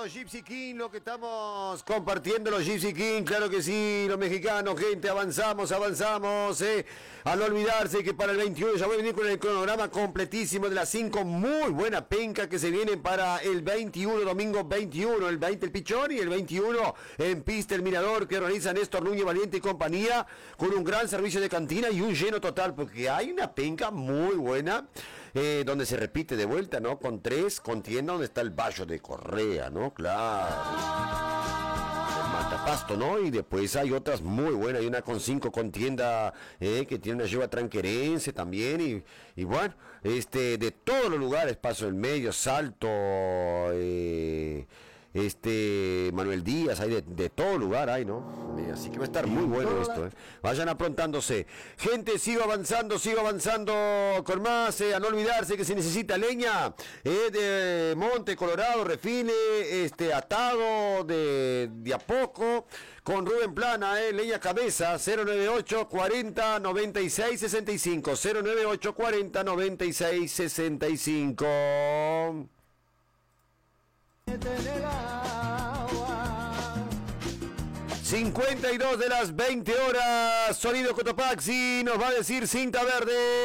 los Gypsy King, lo que estamos compartiendo los Gypsy King, claro que sí, los mexicanos, gente, avanzamos, a no olvidarse que para el 21 ya voy a venir con el cronograma completísimo de las 5, muy buena penca que se viene para el 21, domingo 21, el 20 el Pichón y el 21 en Pista el Mirador, que organiza Néstor Núñez Valiente y compañía, con un gran servicio de cantina y un lleno total, porque hay una penca muy buena, donde se repite de vuelta, ¿no? Con 3, con tienda donde está el Bayo de Correa, ¿no? Claro. El Matapasto, ¿no? Y después hay otras muy buenas. Hay una con 5 con tienda, que tiene una lleva tranquerense también. Y bueno, de todos los lugares, Paso del Medio, Salto, Manuel Díaz, hay de todo lugar, hay, ¿no? Así que va a estar muy bueno esto, Vayan aprontándose. Gente, sigo avanzando con más, a no olvidarse que se necesita leña, de Monte, Colorado, Refine, atado de a poco, con Rubén Plana, leña cabeza, 098 40 96 65, 098 40 96 65. 52 de las 20 horas, Sonido Cotopaxi nos va a decir cinta verde.